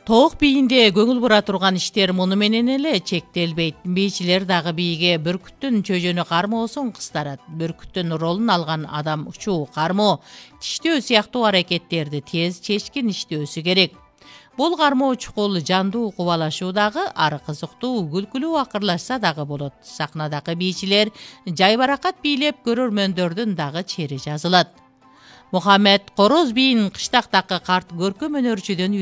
Тоок бийинде көңүл бура турган иштер муну менен эле чектелбейт. Бийчилер дагы бийге бүркүттүн чөжөнү кармоосун кыстарат. Бүркүттүн ролун алган адам учуу кармоо, тиштөө сыяктуу аракеттерди тез чечкин иштөөсү керек. Бул кармоо чукул жандуу кубалашуу дагы, ары кызыктуу күлкүлүү акырлашса дагы болот. Сахнадагы бийчилер жайбаракат бийлеп көрөрмөндөрдүн дагы чери жазылат. Мухаммед Короз бийин кыштактагы карт көркөм өнөрчүдөн